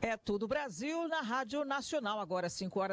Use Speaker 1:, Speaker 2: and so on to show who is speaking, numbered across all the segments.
Speaker 1: É Tudo Brasil na Rádio Nacional, agora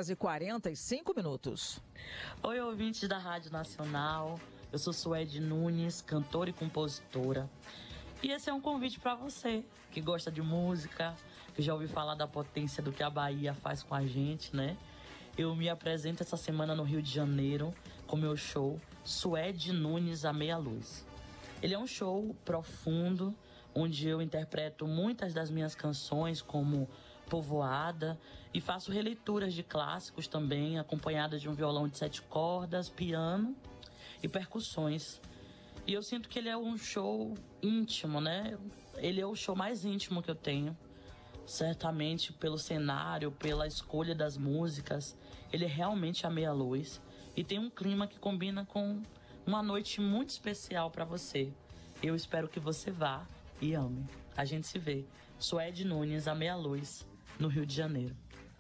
Speaker 1: 5h45.
Speaker 2: Oi, ouvintes da Rádio Nacional. Eu sou Suede Nunes, cantora e compositora. E esse é um convite para você que gosta de música, que já ouviu falar da potência do que a Bahia faz com a gente, né? Eu me apresento essa semana no Rio de Janeiro com meu show Suede Nunes à Meia Luz. Ele é um show profundo, onde eu interpreto muitas das minhas canções como Povoada e faço releituras de clássicos também, acompanhadas de um violão de 7 cordas, piano e percussões. E eu sinto que ele é um show íntimo, né? Ele é o show mais íntimo que eu tenho. Certamente pelo cenário, pela escolha das músicas, ele é realmente à meia luz e tem um clima que combina com uma noite muito especial para você. Eu espero que você vá e ame. A gente se vê. Suede Nunes à meia luz, no Rio de Janeiro.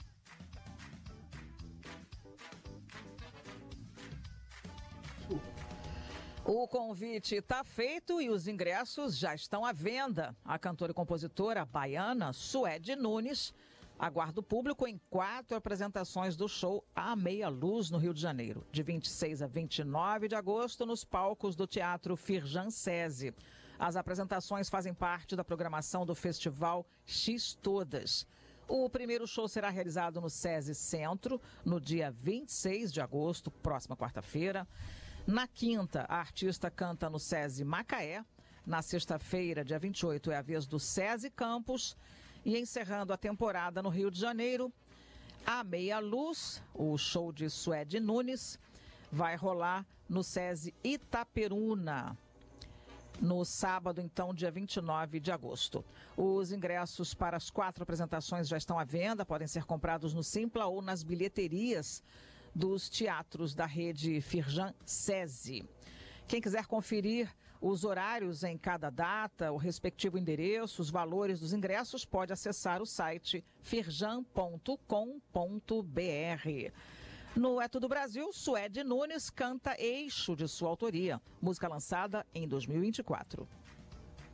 Speaker 1: O convite está feito e os ingressos já estão à venda. A cantora e compositora baiana Suede Nunes aguarda o público em 4 apresentações do show À Meia Luz, no Rio de Janeiro, de 26 a 29 de agosto, nos palcos do Teatro Firjan SESI. As apresentações fazem parte da programação do Festival X Todas. O primeiro show será realizado no SESI Centro, no dia 26 de agosto, próxima quarta-feira. Na quinta, a artista canta no SESI Macaé. Na sexta-feira, dia 28, é a vez do SESI Campos. E encerrando a temporada no Rio de Janeiro, À Meia Luz, o show de Suede Nunes, vai rolar no SESI Itaperuna, no sábado, então, dia 29 de agosto. Os ingressos para as 4 apresentações já estão à venda, podem ser comprados no Simpla ou nas bilheterias dos teatros da rede Firjan SESI. Quem quiser conferir os horários em cada data, o respectivo endereço, os valores dos ingressos, pode acessar o site firjan.com.br. No É Tudo Brasil, Suede Nunes canta Eixo, de sua autoria, música lançada em 2024.